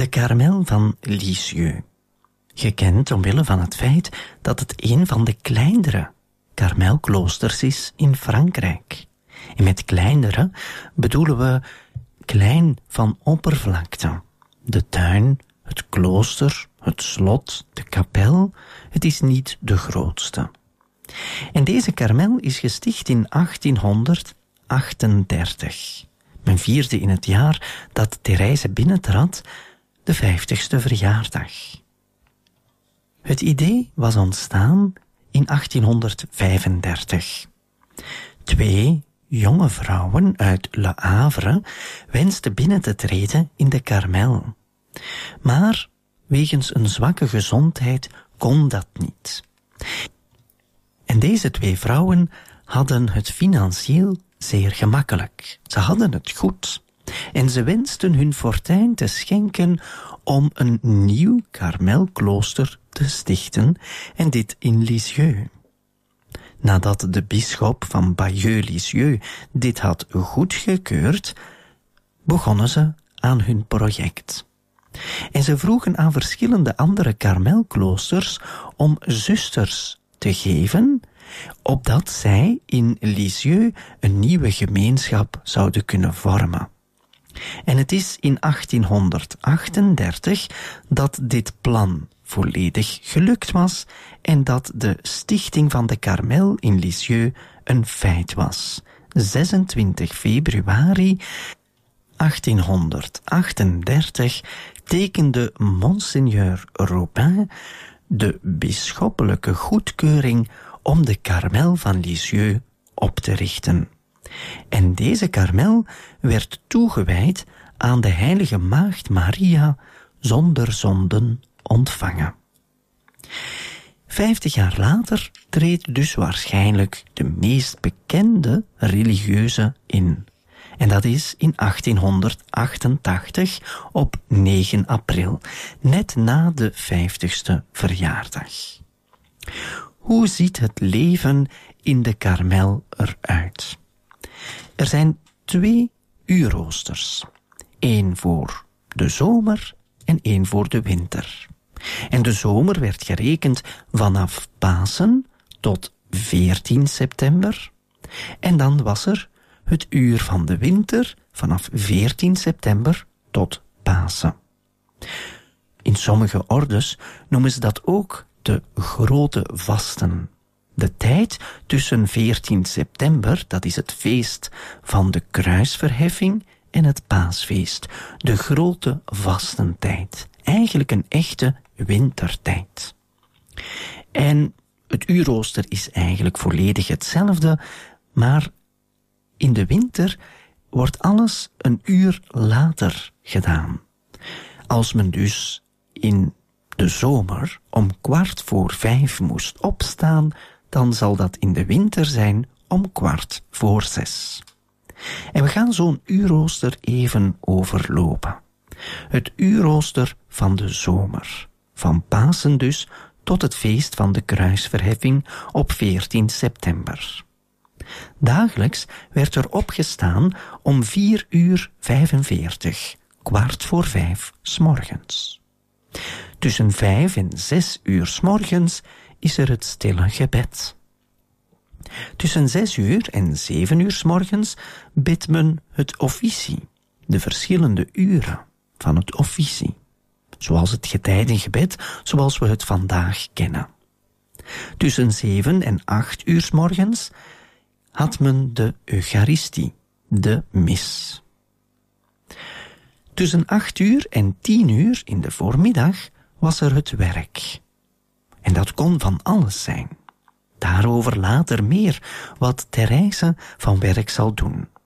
De Karmel van Lisieux. Gekend omwille van het feit dat het een van de kleinere karmelkloosters is in Frankrijk. En met kleinere bedoelen we klein van oppervlakte. De tuin, het klooster, het slot, de kapel, het is niet de grootste. En deze Karmel is gesticht in 1838. Men vierde in het jaar dat Therese binnentrad de 50ste verjaardag. Het idee was ontstaan in 1835. 2 jonge vrouwen uit Le Havre wensten binnen te treden in de Karmel. Maar wegens een zwakke gezondheid kon dat niet. En deze 2 vrouwen hadden het financieel zeer gemakkelijk. Ze hadden het goed. En ze wensten hun fortuin te schenken om een nieuw Karmelklooster te stichten, en dit in Lisieux. Nadat de bisschop van Bayeux-Lisieux dit had goedgekeurd, begonnen ze aan hun project. En ze vroegen aan verschillende andere Karmelkloosters om zusters te geven, opdat zij in Lisieux een nieuwe gemeenschap zouden kunnen vormen. En het is in 1838 dat dit plan volledig gelukt was en dat de stichting van de Karmel in Lisieux een feit was. 26 februari 1838 tekende Monseigneur Robin de bisschoppelijke goedkeuring om de Karmel van Lisieux op te richten. En deze Karmel werd toegewijd aan de heilige maagd Maria zonder zonden ontvangen. 50 jaar later treedt dus waarschijnlijk de meest bekende religieuze in. En dat is in 1888 op 9 april, net na de 50ste verjaardag. Hoe ziet het leven in de Karmel eruit? Er zijn 2 uurroosters. 1 voor de zomer en 1 voor de winter. En de zomer werd gerekend vanaf Pasen tot 14 september. En dan was er het uur van de winter vanaf 14 september tot Pasen. In sommige ordes noemen ze dat ook de grote vasten. De tijd tussen 14 september, dat is het feest van de kruisverheffing, en het paasfeest, de grote vastentijd. Eigenlijk een echte wintertijd. En het uurrooster is eigenlijk volledig hetzelfde, maar in de winter wordt alles een uur later gedaan. Als men dus in de zomer om 4:15 moest opstaan, dan zal dat in de winter zijn om 5:15. En we gaan zo'n uurrooster even overlopen. Het uurrooster van de zomer. Van Pasen dus tot het feest van de kruisverheffing op 14 september. Dagelijks werd er opgestaan om 4:45, 4:15 'smorgens. Tussen 5 en 6 uur 's morgens is er het stille gebed. Tussen 6 uur en 7 uur 's morgens bidt men het officie, de verschillende uren van het officie, zoals het getijdengebed zoals we het vandaag kennen. Tussen 7 en 8 uur 's morgens had men de Eucharistie, de mis. Tussen 8 uur en 10 uur in de voormiddag was er het werk. En dat kon van alles zijn. Daarover later meer, wat Therese van werk zal doen.